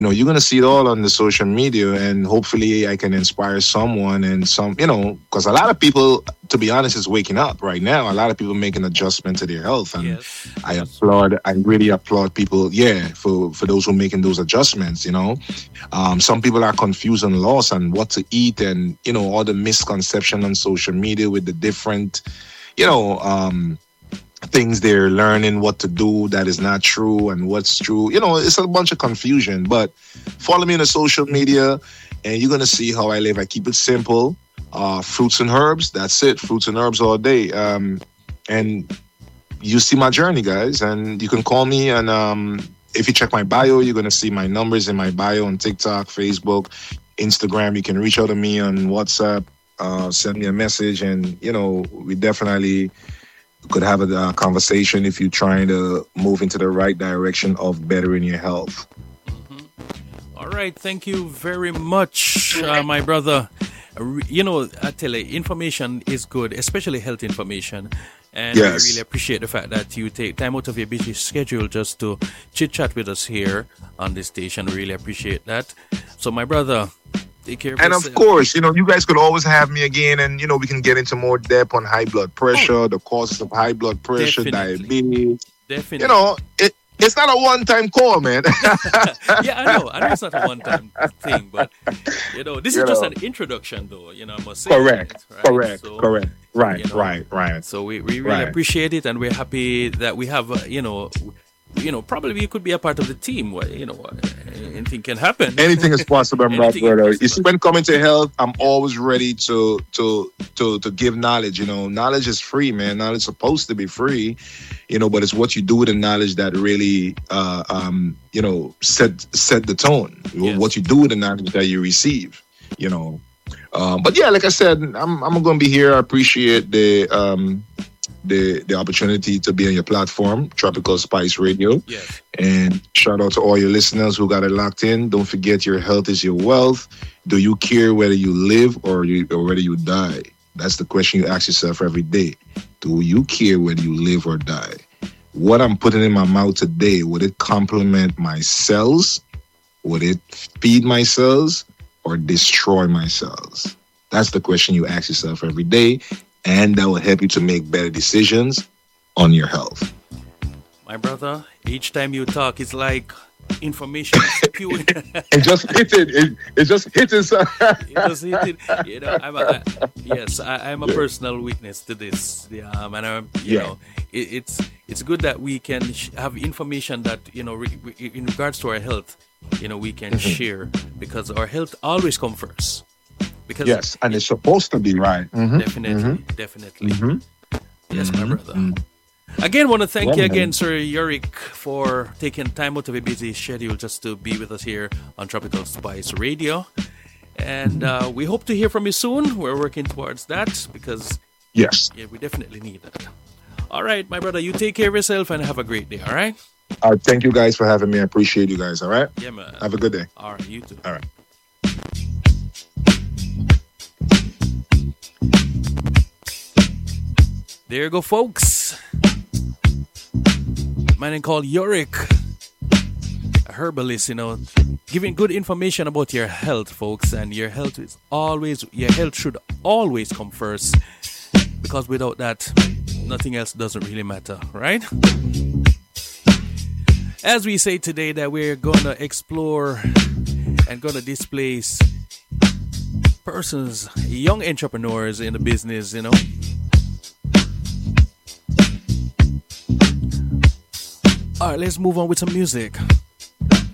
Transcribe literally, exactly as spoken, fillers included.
know, you're gonna see it all on the social media, and hopefully, I can inspire someone and some, you know, because a lot of people, to be honest, is waking up right now. A lot of people making adjustment to their health, and Yes. I applaud. I really applaud people. Yeah, for for those who are making those adjustments. You know, um, some people are confused and lost on what to eat, and you know, all the misconception on social media with the different, you know. Um, things they're learning what to do that is not true and what's true. You know, it's a bunch of confusion. But follow me on the social media and you're going to see how I live. I keep it simple. Uh, fruits and herbs. That's it. Fruits and herbs all day. Um, and you see my journey, guys. And you can call me. And um, if you check my bio, you're going to see my numbers in my bio on TikTok, Facebook, Instagram. You can reach out to me on WhatsApp. Uh, send me a message. And, you know, we definitely could have a uh, conversation if you're trying to move into the right direction of bettering your health. Mm-hmm. All right. Thank you very much, uh, my brother. You know, I tell you, information is good, especially health information. And Yes. I really appreciate the fact that you take time out of your busy schedule just to chit chat with us here on this station. Really appreciate that. So, my brother, take care of And yourself. of course, you know, you guys could always have me again, and you know, we can get into more depth on high blood pressure, the causes of high blood pressure, Definitely. diabetes. Definitely. You know, it, it's not a one-time call, man. Yeah, I know. I know it's not a one-time thing, but you know, this You is just know. an introduction, though. You know, I must say. Correct, right? correct, So, correct. Right, you know, right, right. So we, we really Right. appreciate it, and we're happy that we have, uh, you know, you know, probably we could be a part of the team. Where, you know, uh, anything can happen. Anything is possible, my Anything is brother. You possible. see, when coming to health, I'm always ready to to to to give knowledge. You know, knowledge is free, man. Knowledge is supposed to be free, you know, but it's what you do with the knowledge that really, uh, um, you know, set set the tone. Yes. What you do with the knowledge that you receive, you know. Um, but yeah, like I said, I'm I'm gonna be here. I appreciate the um the the opportunity to be on your platform, Tropical Spice Radio. Yes. And shout out to all your listeners who got it locked in. Don't forget, your health is your wealth. Do you care whether you live or you or whether you die? That's the question you ask yourself every day. Do you care whether you live or die? What I'm putting in my mouth today, would it complement my cells? Would it feed my cells or destroy my cells? That's the question you ask yourself every day, and that will help you to make better decisions on your health. My brother, each time you talk, it's like information spewing. It just hit it. It, it just hit it. It just hit it. You know, I'm a, I, yes, I, I'm a personal witness to this. Yeah, um, and I'm, you Yeah. know, it, it's it's good that we can sh- have information that, you know, re- re- in regards to our health, you know, we can share, because our health always comes first. Because Yes, and it's supposed to be right. Mhm. definitely, definitely. Mhm. Yes, my brother. Again, want to thank Yeah, you man. again, Sir Yorick, for taking time out of a busy schedule just to be with us here on Tropical Spice Radio. And uh, we hope to hear from you soon. We're working towards that because, Yes. yeah, we definitely need that. All right, my brother, you take care of yourself and have a great day, all right? Uh, thank you guys for having me. I appreciate you guys. All right. Yeah, man. Have a good day. All right, you too. All right. There you go, folks. Man called Yorick, a herbalist, you know, giving good information about your health, folks. And your health is always, your health should always come first, because without that, nothing else doesn't really matter, right? As we say today, that we're gonna explore and gonna displace persons, young entrepreneurs in the business, you know. All right, let's move on with some music.